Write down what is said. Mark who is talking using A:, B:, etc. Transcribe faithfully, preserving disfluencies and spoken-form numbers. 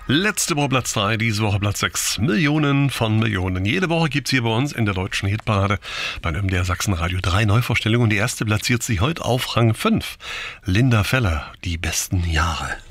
A: Letzte Woche Platz drei, diese Woche Platz sechs. Millionen von Millionen. Jede Woche gibt's hier bei uns in der deutschen Hitparade bei M D R Sachsen Radio drei Neuvorstellungen. Die erste platziert sich heute auf Rang fünf. Linda Feller, die besten Jahre.